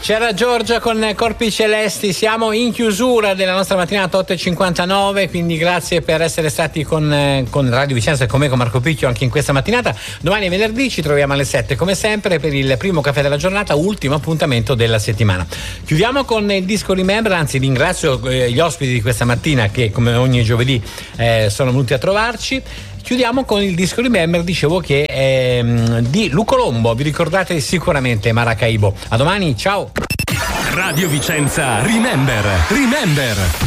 C'era Giorgia con Corpi Celesti, siamo in chiusura della nostra mattinata 8:59, quindi grazie per essere stati con Radio Vicenza e con me, con Marco Picchio, anche in questa mattinata. Domani è venerdì, ci troviamo alle 7 come sempre per il primo caffè della giornata, ultimo appuntamento della settimana. Chiudiamo con il disco Remember, anzi ringrazio gli ospiti di questa mattina che come ogni giovedì sono venuti a trovarci. Chiudiamo con il disco Remember, dicevo che è di Lu Colombo, vi ricordate sicuramente Maracaibo. A domani, ciao! Radio Vicenza Remember.